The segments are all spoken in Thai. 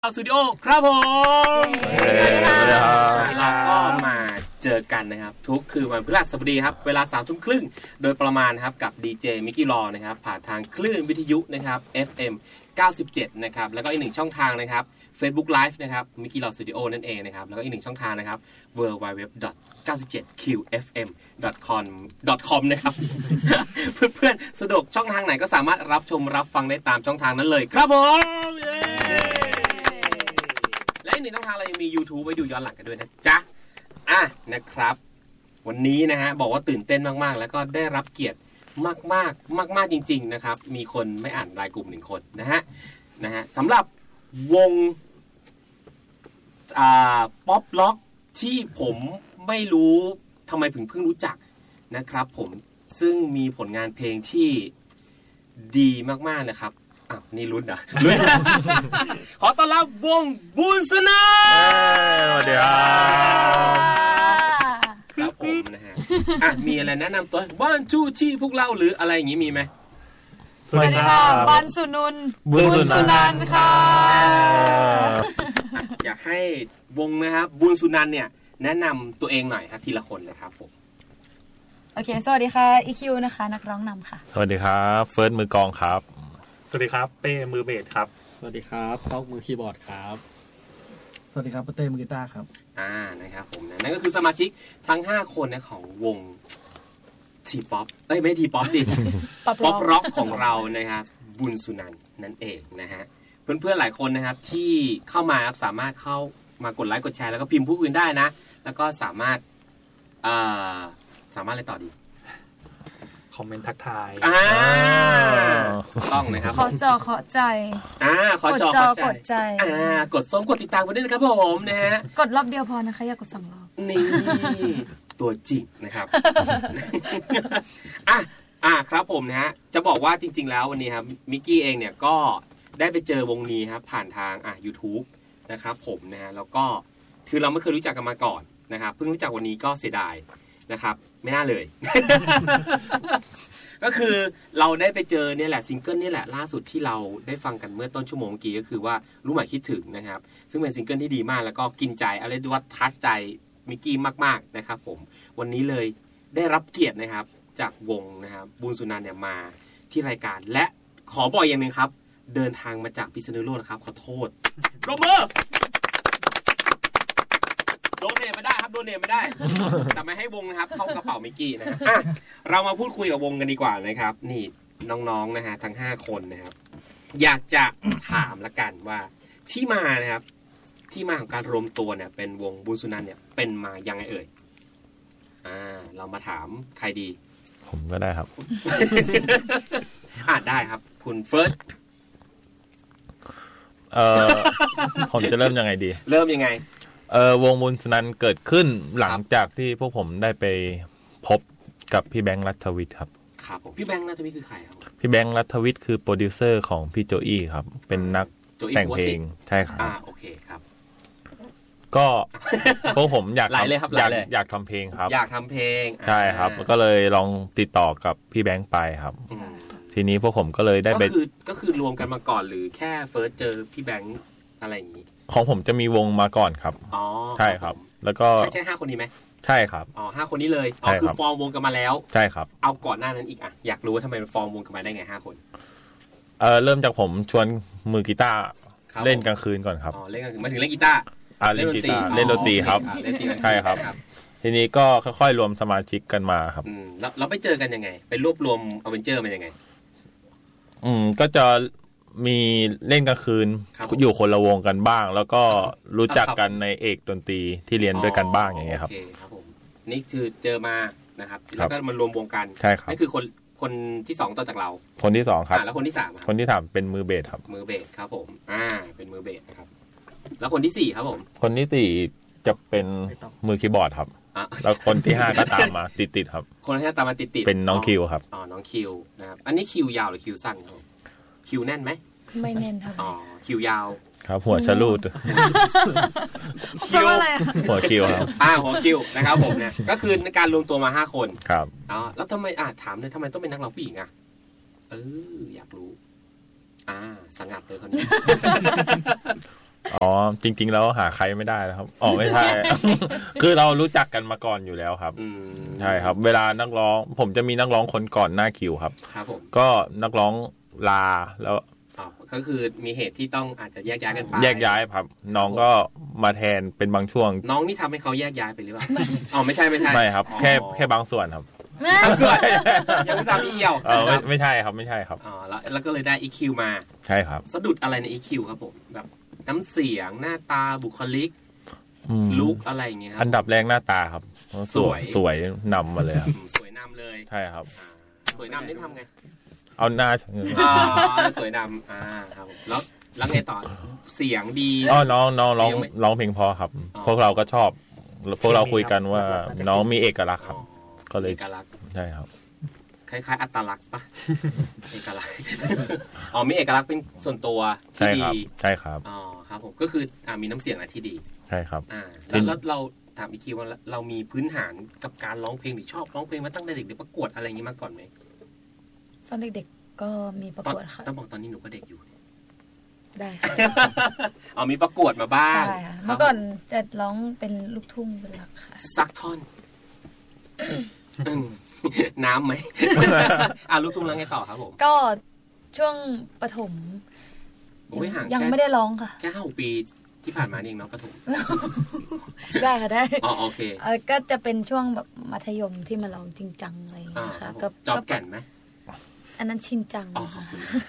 สตูดิโอครับผมสวัสดีค่ะเราก็มาเจอกันนะครับทุกคือวันพฤหัสบดีครับเวลา 3:30 น.โดยประมาณครับกับดีเจมิกกี้รอนะครับผ่านทางคลื่นวิทยุนะครับ FM 97นะครับแล้วก็อีกหนึ่งช่องทางนะครับ Facebook Live นะครับมิกกี้รอสตูดิโอนั่นเองนะครับแล้วก็อีกหนึ่งช่องทางนะครับ www.97qfm.com นะครับ เพื่อนๆสะดวกช่องทางไหนก็สามารถรับชมรับฟังได้ตามช่องทางนั้นเลยครับผมและอีกหนึ่งช่องทางเรายังมี YouTube ไว้ดูย้อนหลังกันด้วยนะจ๊ะนะครับวันนี้นะฮะบอกว่าตื่นเต้นมากๆแล้วก็ได้รับเกียรติมากจริงๆนะครับมีคนไม่อ่านรายกลุ่ม1คนนะฮะสำหรับวงป๊อปล็อกที่ผมไม่รู้ทำไมเพิ่งรู้จักนะครับผมซึ่งมีผลงานเพลงที่ดีมากๆเลยครับนี่ลุ้นนะ ขอต้อนรับวงบุญสนาสวัสดีครับผมนะฮะมีอะไรแนะนำตัวบ้านชู่ชี่พวกเราหรืออะไรอย่างงี้มีไหมสวัสดีค่ะบันสุนุนบุญสุนันท์ค่ะอยากให้วงนะครับบุญสุนันท์เนี่ยแนะนำตัวเองหน่อยครับทีละคนเลยครับผมโอเคสวัสดีค่ะอีคิวนะคะนักร้องนำค่ะสวัสดีครับเฟิร์สมือกลองครับสวัสดีครับเป้มือเบสครับสวัสดีครับท็อกมือคีย์บอร์ดครับสวัสดีครับเต้มือกีตาร์ครับนะครับผมนั่นก็คือสมาชิกทั้ง5คนนะของวงทีป๊อปไม่ทีป๊อปดิป๊อปร็อกของเรานะครับบุญสุนันท์นั่นเองนะฮะเพื่อนๆหลายคนนะครับที่เข้ามาครับสามารถเข้ามากดไลค์กดแชร์แล้วก็พิมพ์พูดคุยได้นะแล้วก็สามารถอะไรต่อดีคอมเมนต์ทักทายต้องนะครับขอจอขอใจขอจอกดใจกดส้มกดติดตามกันด้วยนะครับผมนะฮะกดรอบเดียวพอนะคะอย่ากด2 รอบนี่ตัวจริงนะครับครับผมนะฮะจะบอกว่าจริงๆแล้ววันนี้ครับมิกกี้เองเนี่ยก็ได้ไปเจอวงนี้ครับผ่านทาง YouTube นะครับผมนะฮะแล้วก็คือเราไม่เคยรู้จักกันมาก่อนนะครับเพิ่งรู้จักวันนี้ก็เสียดายนะครับไม่น่าเลย ก็คือเราได้ไปเจอเนี่ยแหละซิงเกิลเนี่ยแหละล่าสุดที่เราได้ฟังกันเมื่อต้นชั่วโมงเมื่อกี้ก็คือว่ารู้หมายคิดถึงนะครับซึ่งเป็นซิงเกิลที่ดีมากแล้วก็กินใจอะไรด้วยว่าทัชใจมิกกี้มากๆนะครับผมวันนี้เลยได้รับเกียรตินะครับจากวงนะครับบุญสุนันท์เนี่ยมาที่รายการและขอบอกอย่างนึงครับเดินทางมาจากพิษณุโลกนะครับขอโทษปรบมือโดเนทไม่ได้ครับโดเนทไม่ได้แต่ไม่ให้วงนะครับเข้ากระเป๋ามิกกี้นะครับเรามาพูดคุยกับวงกันดีกว่านะครับนี่น้องๆนะฮะทั้ง5คนนะครับอยากจะถามละกันว่าที่มานะครับที่มาของการรวมตัวเนี่ยเป็นวงบุญสุนันท์เนี่ยเป็นมายังไงเอ่ยเรามาถามใครดีผมก็ได้ครับได้ครับคุณเฟิร์สผมจะเริ่มยังไงดีเริ่มยังไงวงบุญสุนันท์เกิดขึ้นหลังจากที่พวกผมได้ไปพบกับพี่แบงค์รัฐวิทย์ครับครับผมพี่แบงค์รัฐวิทย์คือใครครับพี่แบงค์รัฐวิทย์คือโปรดิวเซอร์ของพี่โจอี้ครับเป็นนักแต่งเพลงใช่ครับโอเคครับก็พวกผมอยากทำเพลงครับอยากทำเพลงใช่ครับก็เลยลองติดต่อกับพี่แบงค์ไปครับทีนี้พวกผมก็เลยได้ไปก็คือรวมกันมาก่อนหรือแค่เฟิร์สเจอพี่แบงค์อะไรอย่างนี้ของผมจะมีวงมาก่อนครับใช่ครับแล้วก็ใช่5คนนี้ไหมใช่ครับ 5คนนี้เลยคือฟอร์มวงกันมาแล้วใช่ครับเอาก่อนหน้านั้นอีกอยากรู้ว่าทำไมฟอร์มวงกันมาได้ไง5คนเริ่มจากผมชวนมือกีตาร์เล่นกลางคืนก่อนครับเล่นกลางคืนมาถึงเล่นกีตาร์เล่นกีตาร์เล่นดนตรีครับใช่ครับทีนี้ก็ค่อยๆรวมสมาชิกกันมาครับแล้วไปเจอกันยังไงไปรวบรวมอเวนเจอร์มันยังไงก็จะมีเล่นกลางคืนอยู่คนละวงกันบ้างแล้วก็รู้จักกันในเอกดนตรีที่เรียนด้วยกันบ้างอย่างเงี้ยครับโอเคครับผมนี่คือเจอมานะครับแล้วก็มารวมวงกันใช่ครับนี่คือคนที่2ต่อจากเราคนที่2ครับแล้วคนที่3 คนที่3เป็นมือเบสครับมือเบสครับผมเป็นมือเบสนะครับแล้วคนที่4ครับผมคนที่4จะเป็นมือคีย์บอร์ดครับแล้วคนที่5ก็ตามมาติดๆครับคนที่5ตามมาติดๆเป็นน้องคิวครับน้องคิวนะครับอันนี้คิวยาวหรือคิวสั้นครับคิวแน่นไหมไม่แน่นเท่าไหร่คิวยาวครับหัวชะลูดคิวหัวคิวครับหัวคิวนะครับผมเนี่ยก็คือในการรวมตัวมา5คนครับแล้วทำไมถามเลยทำไมต้องเป็นนักร้องผู้หญิงอยากรู้สงัดเลยคนนี้จริงๆแล้วหาใครไม่ได้แล้วครับอ๋อไม่ใช่ คือเรารู้จักกันมาก่อนอยู่แล้วครับใช่ครับเวลานักร้องผมจะมีนักร้องคนก่อนหน้าคิวครับครับผมก็นักร้องลาแล้วก็คือมีเหตุที่ต้องอาจจะแยกย้ายกันไปแยกย้ายครับน้องก็มาแทนเป็นบางช่วงน้องนี่ทำให้เขาแยกย้ายไปหรือเปล่าอ๋อไม่ใช่ไม่ครับแค่บางส่วนครับบางส่วนยังไม่ทราบอีเอี่ยวไม่ใช่ครับไม่ใช่ครับอ๋อแล้วก็เลยได้ EQ มาใช่ครับสะดุดอะไรใน EQ ครับผมแบบน้ำเสียงหน้าตาบุคลิกลุคอะไรอย่างเงี้ยครับอันดับแรกหน้าตาครับสวยนำมาเลยครับสวยนำเลยใช่ครับสวยนำนี่ทำไงเอาหน้าสวยนำครับแล้วไงต่อเสียงดีน้องร้องเพลงพอครับพวกเราก็ชอบพวกเราคุยกันว่าน้องมีเอกลักษณ์ครับก็เลยเอกลักษณ์ใช่ครับคล้ายๆอัตลักษณ์ป่ะเอกลักษณ์มีเอกลักษณ์เป็นส่วนตัวที่ดีใช่ครับอ๋อครับผมก็คือมีน้ำเสียงอะไรที่ดีใช่ครับแล้วเราถามอีกทีว่าเรามีพื้นฐานกับการร้องเพลงหรือชอบร้องเพลงมาตั้งแต่เด็กหรือประกวดอะไรอย่างนี้มาก่อนไหมตอนเด็กๆก็มีประกวดค่ะต้องบอกตอนนี้หนูก็เด็กอยู่ได้มีประกวดมาบ้างใช่ค่ะเมื่อก่อนจะร้องเป็นลูกทุ่งเป็นหลักค่ะซักท่อนน้ำไหมลูกทุ่งแล้วไงต่อครับผมก็ช่วงประถมยังไม่ได้ร้องค่ะแค่5-6 ปีที่ผ่านมานี่เองเนาะประถมได้ค่ะได้โอเคก็จะเป็นช่วงแบบมัธยมที่มาร้องจริงจังอะไรอย่างเงี้ยค่ะก็จอบแก่นไหมอันนั้นชินจังค่ะ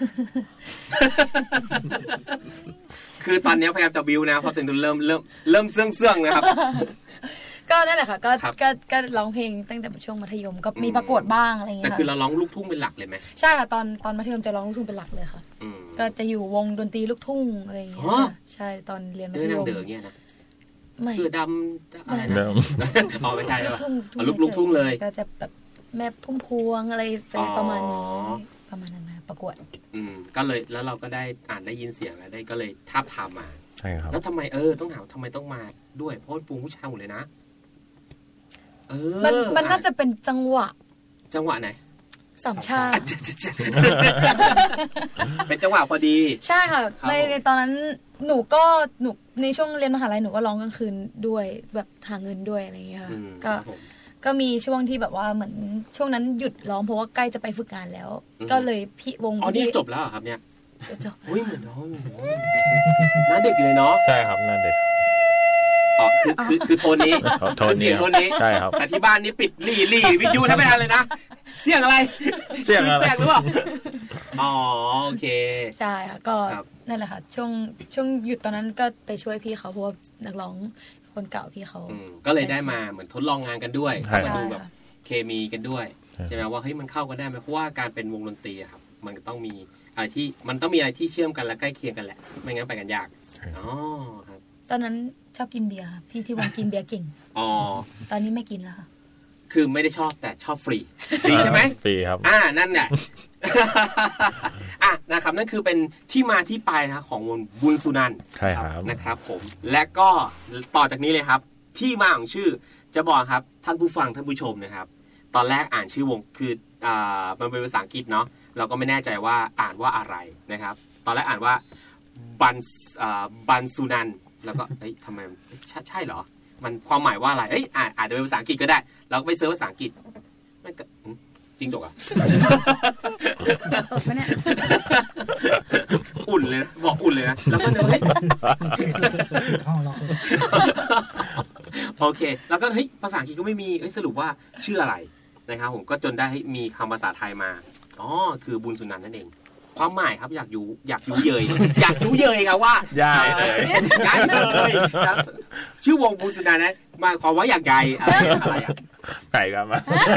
คือตอนนี้พยายามจะบิวนะพอถึงเริ่มเสื่องๆนะครับก็นั่นแหละค่ะก็ร้องเพลงตั้งแต่ช่วงมัธยมก็มีประกวดบ้างอะไรอย่างเงี้ยแต่คือเราร้องลูกทุ่งเป็นหลักเลยไหมใช่ค่ะตอนมัธยมจะร้องลูกทุ่งเป็นหลักเลยค่ะก็จะอยู่วงดนตรีลูกทุ่งอะไรอย่างเงี้ยใช่ตอนเรียนมัธยมเดินเงี้ยนะเสื้อดำอะไรนะไม่ใช่แล้วลูกทุ่งเลยก็จะแบบแม่พุ่มพวงอะไรประมาณนี้ประมาณนั้นนะประกวดก็เลยแล้วเราก็ได้ได้ยินเสียงแล้วได้ก็เลยทาบทามมาใช่ครับแล้วทำไมต้องถามทำไมต้องมาด้วยเพราะปูผู้ชายหมดเลยนะมันน่าจะเป็นจังหวะไหนสามชาติเป็นจังหวะพอดีใช่ค่ะในตอนนั้นหนูในช่วงเรียนมหาลัยหนูก็ร้องกลางคืนด้วยแบบหาเงินด้วยอะไรอย่างเงี้ยค่ะก็มีช่วงที่แบบว่าเหมือนช่วงนั้นหยุดร้องเพราะว่าใกล้จะไปฝึกงานแล้วก็เลยพี่วงนี่จบแล้วครับเนี่ยจบเหมือนน้องน่าเด็กเลยเนาะใช่ครับน่าเด็กคือโทนนี้เสียงโทนนี้ใช่ครับแต่ที่บ้านนี่ปิดรี่วิทยุถ้าไม่ทันเลยนะเสียงอะไรเสียงหรือเปล่าโอเคใช่ค่ะก็นั่นแหละค่ะช่วงหยุดตอนนั้นก็ไปช่วยพี่เขาเพราะว่านักร้องคนเก่าพี่เขาก็เลยได้มาเหมือนทดลองงานกันด้วยมาดูแบบเคมีกันด้วยใช่ไหมว่าเฮ้ยมันเข้ากันได้ไหมเพราะว่าการเป็นวงดนตรีครับมันต้องมีอะไรที่เชื่อมกันและใกล้เคียงกันแหละไม่งั้นไปกันยากครับตอนนั้นชอบกินเบียร์ค่ะพี่ที่วงกินเบียร์เก่งตอนนี้ไม่กินแล้วค่ะคือไม่ได้ชอบแต่ชอบฟรีใช่ไหมฟรีครับนั่นแหละนะครับนั่นคือเป็นที่มาที่ไปนะของวงบุญสุนันท์ใช่ครับนะครับผมและก็ต่อจากนี้เลยครับที่มาของชื่อจะบอกครับท่านผู้ฟังท่านผู้ชมนะครับตอนแรกอ่านชื่อวงคือมันเป็นภาษาอังกฤษเนาะเราก็ไม่แน่ใจว่าอ่านว่าอะไรนะครับตอนแรกอ่านว่าบันสุนันท์แล้วก็ทำไมใช่เหรอมันความหมายว่าอะไรอาจจะเป็นภาษาอังกฤษก็ได้เราก็ไปเซิร์ชภาษาอังกฤษมันก็จริงจกอุ่นเลยนะบอกอุ่นเลยนะแล้วก็เฮ้ยโอเคแล้วก็เฮ้ยภาษาอังกฤษก็ไม่มีสรุปว่าชื่ออะไรนะครับผมก็จนได้มีคำภาษาไทยมาคือบุญสุนันท์นั่นเองความหมายครับอยากรู้เยยครับว่าอยากเลยชื่อวงบุญสุนันท์นะมาความว่าอยากใหญ่อะไรไก่กัน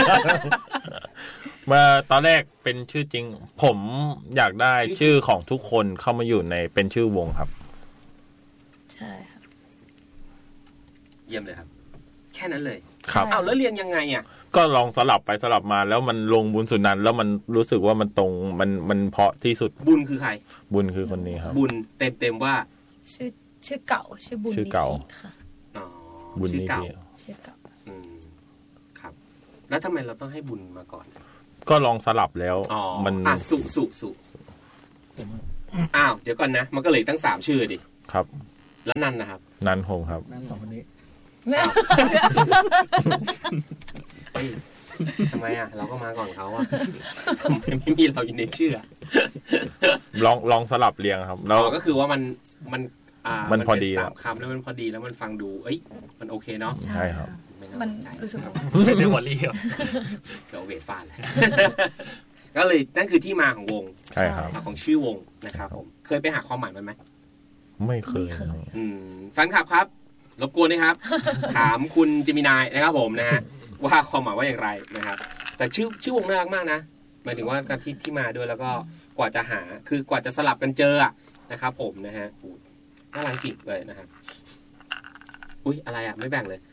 มาตอนแรกเป็นชื่อจริงผมอยากได้ชื่อของทุกคนเข้ามาอยู่ในเป็นชื่อวงครับใช่ครับเยี่ยมเลยครับแค่นั้นเลยครับแล้วเรียงยังไงก็ลองสลับไปสลับมาแล้วมันลงบุญสุนันท์แล้วมันรู้สึกว่ามันตรงมันเพาะที่สุดบุญคือใครบุญคือคนนี้ครับบุญเต็มว่าชื่อเก่าชื่อบุญชื่อเก่าค่ะบุญชื่อเก่าครับแล้วทำไมเราต้องให้บุญมาก่อนก็ลองสลับแล้วมันสุเดี๋ยวก่อนนะมันก็เลยตั้ง3ชื่อดิครับแล้วนันนะครับนันหงครับนั่นสองคนนี้ทำไมอ่ะเราก็มาก่อนเขาอ่ะไม่มีเราอยู่ในชื่อลองสลับเรียงครับแล้วก็คือว่ามันพอดีสามคำแล้วมันพอดีแล้วมันฟังดูมันโอเคเนาะใช่ครับมันรู้สึกไม่เป็นวอลลี่ครับก็เวทฟาดเลยก็เลยนั่นคือที่มาของวงใช่ครับของชื่อวงนะครับผมเคยไปหาความหมายมันไหมไม่เคยแฟนคลับครับรบกวนนะครับถามคุณเจมินายนะครับผมนะฮะว่าความหมายว่าอย่างไรนะครับแต่ชื่อวงน่ารักมากนะหมายถึงว่าการที่มาด้วยแล้วก็กว่าจะหาคือกว่าจะสลับกันเจอนะครับผมนะฮะน่ารักจริงเลยนะครับอุ๊ยอะไรไม่แบ่งเลย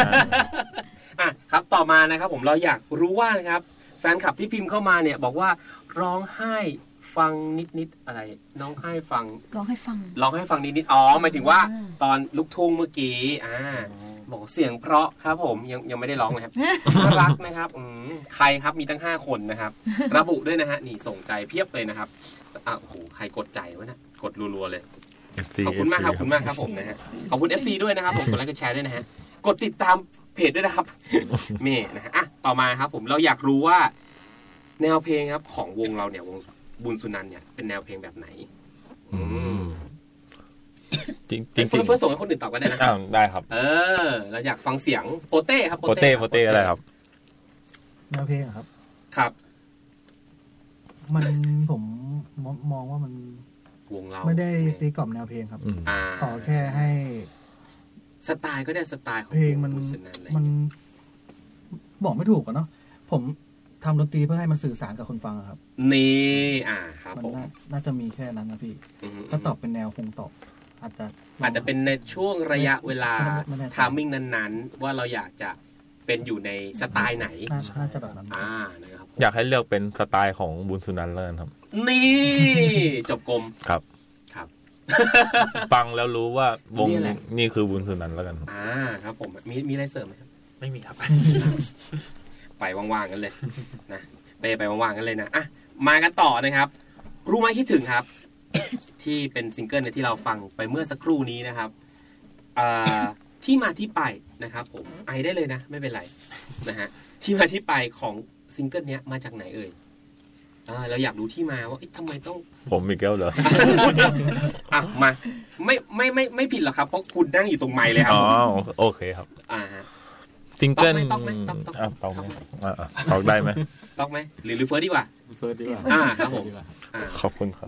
ครับต่อมานะครับผมเราอยากรู้ว่านะครับแฟนคลับที่พิมพ์เข้ามาเนี่ยบอกว่าร้องไห้ฟังนิดอะไรร้องไห้ฟังนิดหมายถึงว่าตอนลูกทุ่งเมื่อกี้บอกเสียงเพราะครับผมยังไม่ได้ร้องเลยครับน่ารักนะครับใครครับมีตั้ง5คนนะครับระบุด้วยนะฮะนี่ส่งใจเพียบเลยนะครับโอ้โหใครกดใจวะนะกดรัวๆเลยขอบคุณมากครับคุณมากครับผมนะฮะขอบคุณ FC ด้วยนะครับผมกดไลค์กดแชร์ด้วยนะฮะกดติดตามเพจด้วยนะครับเม่นะฮะต่อมาครับผมเราอยากรู้ว่าแนวเพลงครับของวงเราเนี่ยวงบุญสุนันท์เนี่ยเป็นแนวเพลงแบบไหนจริงเฟิร์สส่งให้คนอื่นตอบกันได้นะได้ครับเราอยากฟังเสียงโปเต้ครับโปเต้อะไรครับแนวเพลงครับครับมันผมมองว่ามันวงเราไม่ได้ตีกล่อมแนวเพลงครับขอแค่ให้สไตล์ก็ได้สไตล์ของเพลงมันบอกไม่ถูกอ่ะเนาะผมทำดนตรีเพื่อให้มันสื่อสารกับคนฟังครับนี่ครับผมน่าจะมีแค่นั้นนะพี่ถ้าตอบเป็นแนวคงตอบอาจจะเป็นในช่วงระยะเวลาไทมิ่งนั้นๆว่าเราอยากจะเป็นอยู่ในสไตล์ไหนน่าจะแบบนั้นนะครับอยากให้เลือกเป็นสไตล์ของบุญสุนันท์เลยครับนี่จบกลมครับฟังแล้วรู้ว่าวงนี่คือบุญสุนันท์แล้วกันครับผมมีอะไรเสริมไหมครับไม่มีครับไปว่างๆกันเลยนะไปว่างๆกันเลยนะมากันต่อนะครับรู้ไหมคิดถึงครับ ที่เป็นซิงเกิลที่เราฟังไปเมื่อสักครู่นี้นะครับที่มาที่ไปนะครับผมไอได้เลยนะไม่เป็นไรนะฮะที่มาที่ไปของซิงเกิลนี้มาจากไหนเอ่ยเราอยากรู้ที่มาว่าทำไมต้องผมมีแก้วเหรอมาไม่ผิดหรอกครับเพราะคุณนั่งอยู่ตรงไมค์เลยครับโอเคครับซิงเกิลต้องไหมต้องได้ไหมต้องไหมหรือเฟิร์สดีกว่าครับผมขอบคุณครับ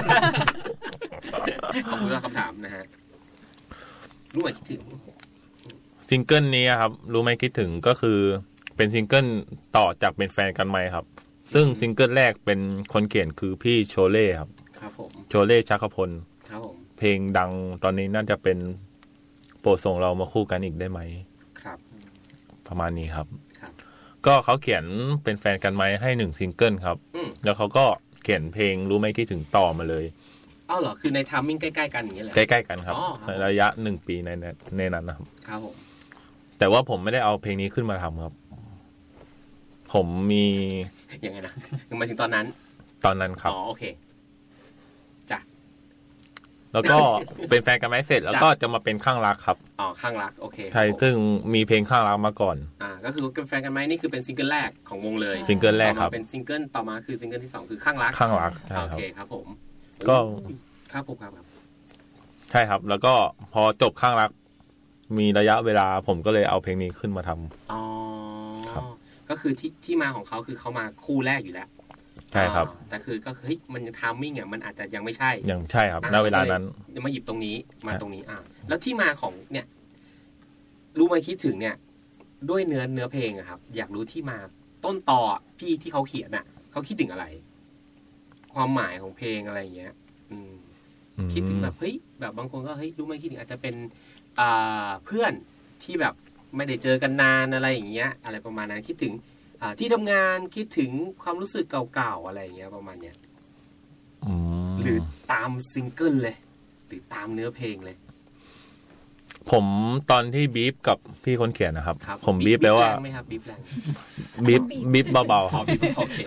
ขอบคุณคำถามนะฮะรู้ไหมคิดถึงซิงเกิลนี้ครับรู้ไหมคิดถึงก็คือเป็นซิงเกิลต่อจากเป็นแฟนกันไหมครับซึ่งซิงเกิลแรกเป็นคนเขียนคือพี่โชเล่ครับโชเล่ชักพลเพลงดังตอนนี้น่าจะเป็นโปรดส่งเรามาคู่กันอีกได้ไหมครับประมาณนี้ครับก็เขาเขียนเป็นแฟนกันไหมให้1ซิงเกิลครับแล้วเขาก็เขียนเพลงรู้ไหมคิดถึงต่อมาเลยเหรอคือในไทมิ่งใกล้ๆกันอย่างเงี้ยเหรอใกล้ๆกันครับในระยะ1ปีในนั้นนะครับครับผมแต่ว่าผมไม่ได้เอาเพลงนี้ขึ้นมาทำครับผมมียังไงนะมาถึงตอนนั้นครับโอเคจ้ะแล้วก็เป็นแฟนกันไหมเสร็จแล้วก็จะมาเป็นข้างรักครับข้างรักโอเคใช่ซึ่งมีเพลงข้างรักมาก่อนก็คือแฟนกันไหมนี่คือเป็นซิงเกิลแรกของวงเลยซิงเกิลแรกครับเป็นซิงเกิลต่อมาคือซิงเกิลที่2คือข้างรักใช่ครับโอเคครับผมก็ครับผมครับใช่ครับแล้วก็พอจบข้างรักมีระยะเวลาผมก็เลยเอาเพลงนี้ขึ้นมาทำครับก็คือที่มาของเขาคือเขามาคู่แรกอยู่แล้วใช่ครับแต่คือก็คือมันไทมิ่งมันอาจจะยังไม่ใช่ยังใช่ครับณเวลานั้นจะมาหยิบตรงนี้มาตรงนี้แล้วที่มาของเนี่ยรู้ไหมคิดถึงเนี่ยด้วยเนื้อเพลงอะครับอยากรู้ที่มาต้นต่อพี่ที่เขาเขียนน่ะเขาคิดถึงอะไรความหมายของเพลงอะไรอย่างเงี้ยคิดถึงแบบเฮ้ยแบบบางคนก็เฮ้ยรู้ไหมคิดถึงอาจจะเป็นเพื่อนที่แบบไม่ได้เจอกันนานอะไรอย่างเงี้ยอะไรประมาณนั้นคิดถึงที่ทำงานคิดถึงความรู้สึกเก่าๆอะไรอย่างเงี้ยประมาณเนี้ยหรือตามซิงเกิลเลยหรือตามเนื้อเพลงเลยผมตอนที่บีฟกับพี่คนเขียนนะครับผมบีฟแล้วว่าไม่ครับบีฟแรงบีฟเบาๆบีฟโอเค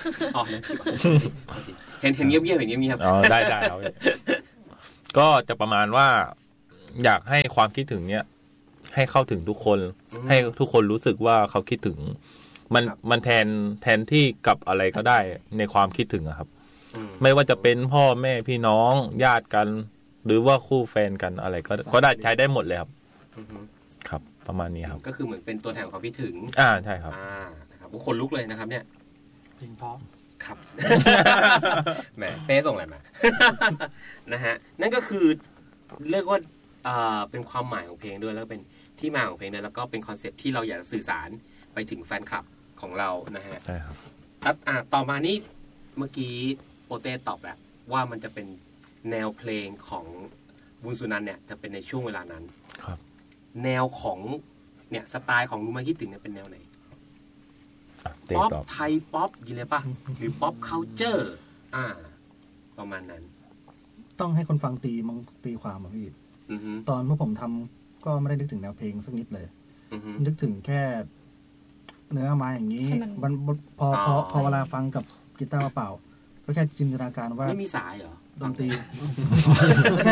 เห็นเงียบๆอย่างนี้มีครับได้ก็จะประมาณว่าอยากให้ความคิดถึงเนี้ยให้เข้าถึงทุกคนให้ทุกคนรู้สึกว่าเขาคิดถึงมันแทนที่กับอะไรก็ได้ในความคิดถึงอะครับไม่ว่าจะเป็นพ่อแม่พี่น้องญาติกันหรือว่าคู่แฟนกันอะไรก็ได้ใช้ได้หมดเลยครับครับประมาณนี้ครับก็คือเหมือนเป็นตัวแทนความคิดถึงใช่ครับนะครับคนลุกเลยนะครับเนี่ยจริงพ่อครับแหมเป้ส่งอะไรมานะฮะนั่นก็คือเรียกว่าเป็นความหมายของเพลงด้วยแล้วเป็นที่มาของเพลงด้วยแล้วก็เป็นคอนเซ็ปต์ที่เราอยากสื่อสารไปถึงแฟนคลับของเรานะฮะใช่ครับต่อมานี่เมื่อกี้โปเต้ตอบแบบว่ามันจะเป็นแนวเพลงของบุญสุนันท์เนี่ยจะเป็นในช่วงเวลานั้นครับแนวของเนี่ยสไตล์ของรู้ไหมคิดถึงเนี่ยเป็นแนวไหนป๊อปไทยป๊อปยินเลยป่ะหรือป๊อปคัลเจอร์ประมาณนั้นต้องให้คนฟังตีความอ่ะพี่ตอนเมื่อผมทำก็ไม่ได้นึกถึงแนวเพลงสักนิดเลยนึกถึงแค่เนื้อมาอย่างนี้มันพอเวลาฟังกับกีตาร์เปล่าก็แค่จินตนาการว่าไม่มีสายเหรอดนตรีแค่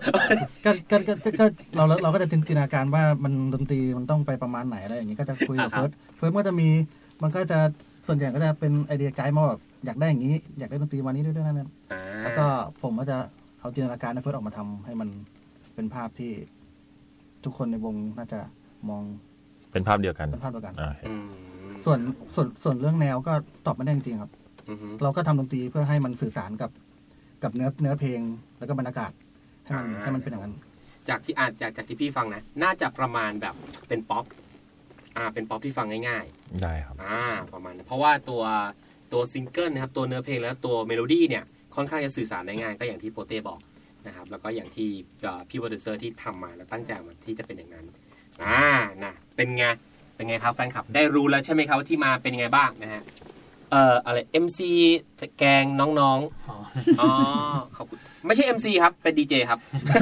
เราก็จะจินตนาการว่ามันดนตรีมันต้องไปประมาณไหนอะไรอย่างนี้ก็จะคุยกับเฟิร์สก็จะมีมันก็จะส่วนใหญ่ก็จะเป็นไอเดียไกด์มาแบบอยากได้อย่างนี้อยากได้ดนตรีวันนี้ด้วยนั่นแล้วก็ผมก็จะเอาจินตนาการในเฟิร์สออกมาทำให้มันเป็นภาพที่ทุกคนในวงน่าจะมองเป็นภาพเดียวกันส่วนเรื่องแนวก็ตอบไม่ได้จริงๆครับเราก็ทำดนตรีเพื่อให้มันสื่อสารกับเนื้อเพลงแล้วก็บรรยากาศให้มันเป็นอย่างนั้นจากที่พี่ฟังนะน่าจะประมาณแบบเป็นป๊อปเป็นป๊อปที่ฟังง่ายๆได้ครับประมาณนั้นเพราะว่าตัวซิงเกิลนะครับตัวเนื้อเพลงแล้วตัวเมโลดี้เนี่ยค่อนข้างจะสื่อสารได้ง่ายก็อย่างที่โปเต้บอกนะครับแล้วก็อย่างที่พี่โปรดิวเซอร์ที่ทำมาแล้วตั้งใจมาที่จะเป็นอย่างนั้นนะเป็นไงครับแฟนคลับได้รู้แล้วใช่ไหมครับว่าที่มาเป็นยังไงบ้างนะฮะอะไร MC แกงน้องๆขอบคุณไม่ใช่ MC ครับเป็น DJ ครับ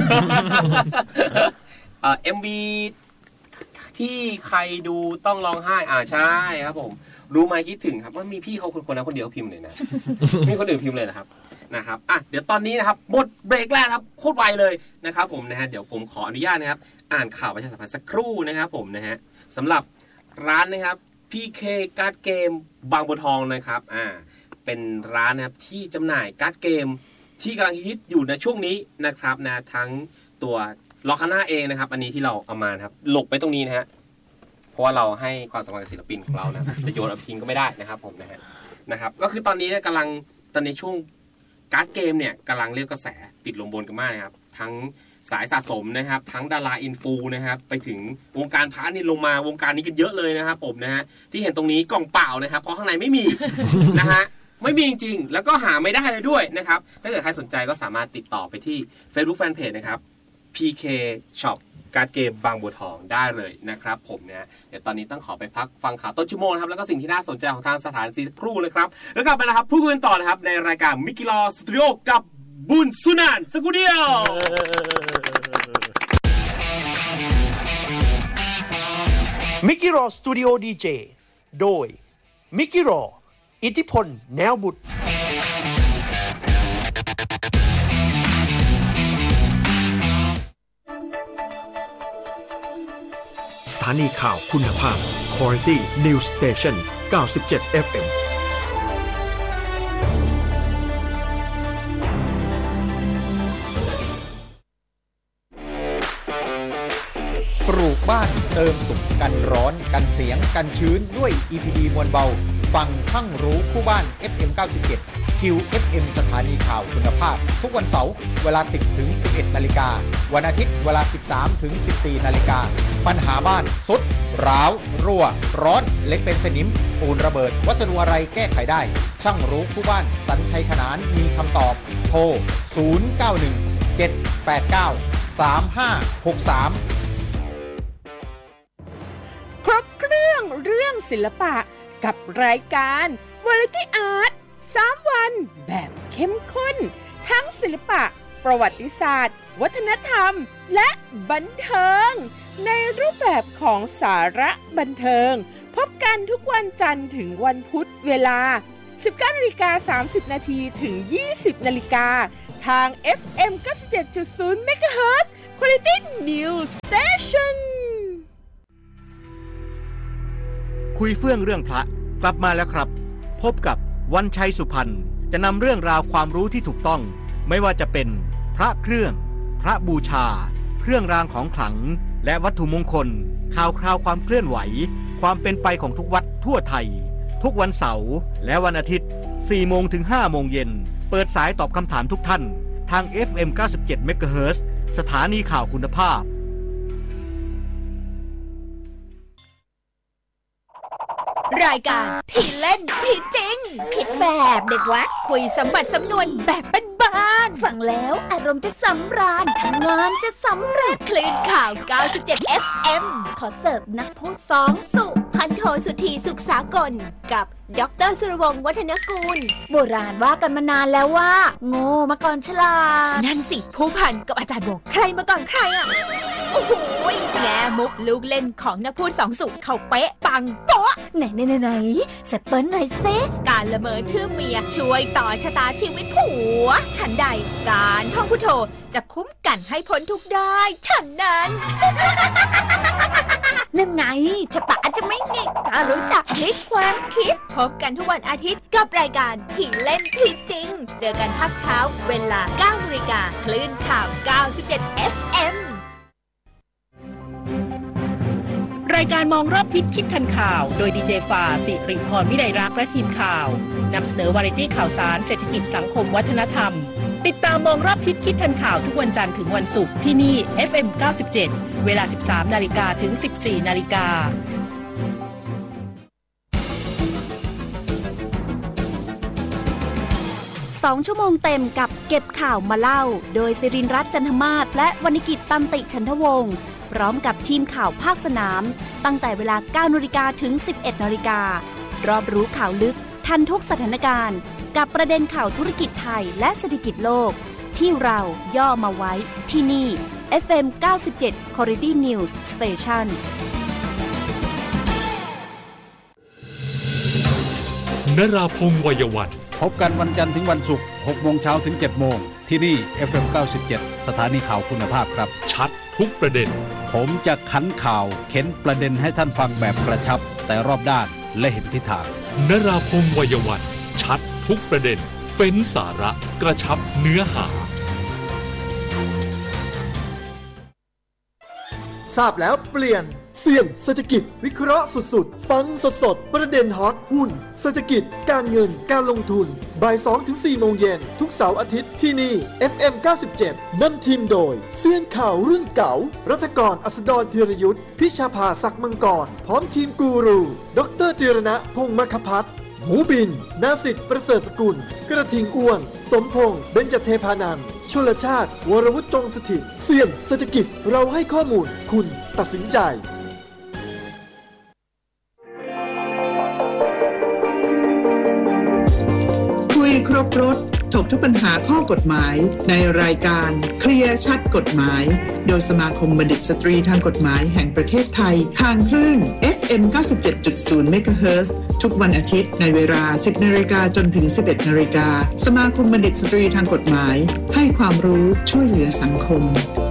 MV ที่ใครดูต้องร้องไห้ใช่ครับผมรู้ไหมคิดถึงครับว่ามีพี่เขาคนนั้นคนเดียวพิมพ์เลยนะมีคนอื่นพิมพ์เลยนะครับเดี๋ยวตอนนี้นะครับหมดเบรกแล้วครับโคตรไวเลยนะครับผมนะฮะเดี๋ยวผมขออนุญาตนะครับอ่านข่าวประชาสัมพันธ์สักครู่นะครับผมนะฮะสำหรับร้านนะครับ PK การ์ดเกมบางบัวทองนะครับเป็นร้านนะครับที่จำหน่ายการ์ดเกมที่กำลังฮิตอยู่ในช่วงนี้นะครับนะทั้งตัวลอคาน่าเองนะครับอันนี้ที่เราเอามาครับหลบไปตรงนี้นะฮะเพราะว่าเราให้ความสำคัญกับศิลปินของเรานะจะโยนเอาทิ้งก็ไม่ได้นะครับผมนะครับก็คือตอนนี้เนี่ยตอนในช่วงการ์ดเกมเนี่ยกำลังเรียกกระแสติดลมบนกันมากนะครับทั้งสายสะสมนะครับทั้งดาราอินฟูนะครับไปถึงวงการพาร์ทนี่ลงมาวงการนี้กันเยอะเลยนะครับผมนะฮะที่เห็นตรงนี้กล่องเปล่านะครับเพราะข้างในไม่มี นะฮะไม่มีจริงๆแล้วก็หาไม่ได้เลยด้วยนะครับถ้าเกิดใครสนใจก็สามารถติดต่อไปที่ Facebook Fanpage นะครับ PK Shop การ์ดเกมบางบัวทองได้เลยนะครับผมนะเดี๋ยวตอนนี้ต้องขอไปพักฟังข่าวต้นชั่วโมงนะครับแล้วก็สิ่งที่น่าสนใจของทางสถานที่ครู่เลยครับแล้วกลับมานะครับพูดคุยกันต่อนะครับในรายการมิกิลอสตูดิโอกับบุญสุนันท์สกูเดียวมิกิรอสตูดิโอดีเจโดยมิกิรออิทธิพลแนวบุตรสถานีข่าวคุณภาพ Quality News Station 97 FMปลูกบ้านเติมสุขกันร้อนกันเสียงกันชื้นด้วย EPD มวลเบาฟังทั้งรู้คู่บ้าน FM 97 QFM สถานีข่าวคุณภาพทุกวันเสาร์เวลา 10 ถึง 11 นาฬิกาวันอาทิตย์เวลา 13 ถึง 14 นาฬิกาปัญหาบ้านสุดร้าวรั่วร้อนเล็กเป็นสนิมปูนระเบิดวัสดุอะไรแก้ไขได้ช่างรู้คู่บ้านสัญชัยขนานมีคำตอบโทร 091 789 3563 ครบเครื่องศิลปะกับรายการ Variety Art 3 วันแบบเข้มข้นทั้งศิลปะประวัติศาสตร์วัฒนธรรมและบันเทิงในรูปแบบของสาระบันเทิงพบกันทุกวันจันทร์ถึงวันพุธเวลา 19:30 น.ถึง 20 น.ทาง FM 97.0 เมกะเฮิรตซ์ Quality News Station คุยเฟื่องเรื่องพระกลับมาแล้วครับพบกับวันชัยสุพรรณจะนำเรื่องราวความรู้ที่ถูกต้องไม่ว่าจะเป็นพระเครื่องพระบูชาเครื่องรางของขลังและวัตถุมงคลข่าวคราวความเคลื่อนไหวความเป็นไปของทุกวัดทั่วไทยทุกวันเสาร์และวันอาทิตย์ 4 โมงถึง 5 โมงเย็นเปิดสายตอบคำถามทุกท่านทาง FM 97 เมกะเฮิรตซ์สถานีข่าวคุณภาพรายการผีเล่นผีจริงคิดแบบเด็กวัดคุยสมบัติสำนวนแบบบ้านๆฟังแล้วอารมณ์จะสำราญทำงานจะสำเร็จคลื่นข่าว97 FM ขอเสิร์ฟนักพูดสองสุพันโทสุธีสุขสากลกับดร.สุรวงศ์วัฒนกูลโบราณว่ากันมานานแล้วว่าโง่มาก่อนฉลาดนั่นสิผู้พันกับอาจารย์บอกใครมาก่อนใครอ่ะโอ้โหแง่มุกลูกเล่นของนักพูดสองสุเขาเป๊ะปังโป๊ะไหนแซปเปิ้ลหน่อยเซการละเมอชื่อเมียช่วยต่อชะตาชีวิตผัวฉันใดการท่องพุทโธจะคุ้มกันให้พ้นทุกได้ฉันนั้นนั่นไงชะตาจะไม่หงิกถ้ารู้จักพลิกความคิดพบกันทุกวันอาทิตย์กับรายการผีเล่นผีจริงเจอกันภาคเช้าเวลา 9:00 นคลื่นข่าว 97 FM รายการมองรอบทิศคิดทันข่าวโดยดีเจฟ้าสิริพรวิไลรักษ์และทีมข่าวนำเสนอวาไรตี้ข่าวสารเศรษฐกิจสังคมวัฒนธรรมติดตามมองรอบทิศคิดทันข่าวทุกวันจันทร์ถึงวันศุกร์ที่นี่ FM 97เวลา 13:00 นถึง 14:00 น 2 ชั่วโมงเต็มกับเก็บข่าวมาเล่าโดยศิรินทร์รัตน์จันทมาศและวรรณกิจตันติฉันทวงศ์พร้อมกับทีมข่าวภาคสนามตั้งแต่เวลา 9:00 นถึง 11:00 นรอบรู้ข่าวลึกทันทุกสถานการณ์กับประเด็นข่าวธุรกิจไทยและเศรษฐกิจโลกที่เราย่อมาไว้ที่นี่ FM 97 Quality News Station นราพงษ์วัยวันพบกันวันจันทร์ถึงวันศุกร์ 6 โมงเช้าถึง 7 โมงที่นี่ FM 97 สถานีข่าวคุณภาพครับชัดทุกประเด็นผมจะขันข่าวเข็นประเด็นให้ท่านฟังแบบกระชับแต่รอบด้านและเห็นทิศทางนราพงษ์วัยวันชัดทุกประเด็นเฟ้นสาระกระชับเนื้อหาทราบแล้วเปลี่ยนเสี่ยงเศรษฐกิจวิเคราะห์สุดๆฟังสดๆประเด็นฮอตหุ้นเศรษฐกิจการเงินการลงทุนบ่าย 2-4 โมงเย็นทุกเสาร์อาทิตย์ที่นี่ FM 97นำทีมโดยเซียนข่าวรุ่นเก่ารัฐกรอัสดรธีรยุทธพิชาภาศักดิ์มังกรพร้อมทีมกูรูดร.ธีรณะพงษ์มคภัทรหมูบินนาสิทธิ์ประเสริฐสกุลกระทิงอ้วนสมพงษ์เบญจเทพานันท์ชลชาติวรวุฒิจงสถิตเสี่ยงเศรษฐกิจเราให้ข้อมูลคุณตัดสินใจคุยครบรถถกทุกปัญหาข้อกฎหมายในรายการเคลียร์ชัดกฎหมายโดยสมาคมบัณฑิตสตรีทางกฎหมายแห่งประเทศไทยทางคลื่น FM 97.0 เมกะเฮิรตซ์ทุกวันอาทิตย์ในเวลา 10:00 นจนถึง 11:00 นสมาคมบัณฑิตสตรีทางกฎหมายให้ความรู้ช่วยเหลือสังคม